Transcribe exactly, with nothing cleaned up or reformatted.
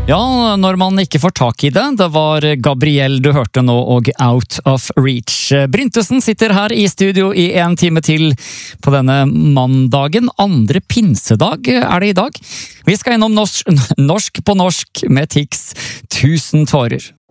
Ja, når man ikke får tak i det, det var Gabriel du hørte nå og Out of Reach. Bryntesen sitter her i studio i en time til på denne mandagen. Andre pinsedag er det i dag. Vi skal innom norsk, norsk på norsk med Tix Tusen tårer.